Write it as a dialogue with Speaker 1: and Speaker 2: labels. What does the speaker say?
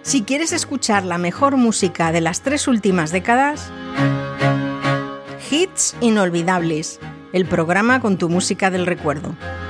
Speaker 1: Si quieres escuchar la mejor música de las 3 últimas décadas, Hits Inolvidables, el programa con tu música del recuerdo.